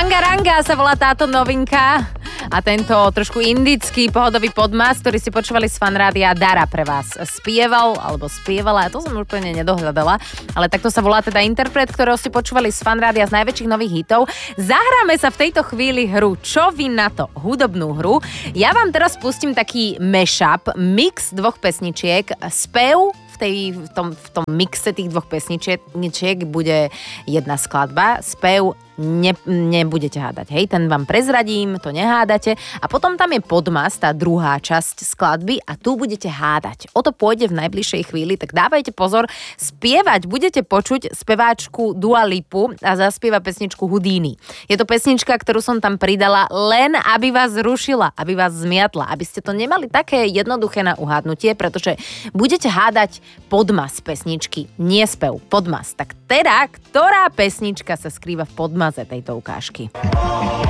Ranga Ranga sa volá táto novinka a tento trošku indický pohodový podmas, ktorý si počúvali z Fanrádia, Dara pre vás spieval alebo spievala, to som úplne nedohľadala, ale takto sa volá teda interpret, ktorého ste počúvali z Fanrádia z najväčších nových hitov. Zahráme sa v tejto chvíli hru Čo vy na to? Hudobnú hru. Ja vám teraz pustím taký mashup, mix dvoch pesničiek, spev v tom mixe tých dvoch pesničiek bude jedna skladba, spev nebudete hádať, hej, ten vám prezradím, to nehádate a potom tam je podmas, tá druhá časť skladby a tu budete hádať. O to pôjde v najbližšej chvíli, tak dávajte pozor, spievať budete počuť speváčku Dua Lipu a zaspieva pesničku Houdini. Je to pesnička, ktorú som tam pridala len, aby vás zrušila, aby vás zmiatla, aby ste to nemali také jednoduché na uhádnutie, pretože budete hádať podmas pesničky, nie spev, podmas. Tak teda, ktorá pesnička sa skrýva v podmaze tejto ukážky?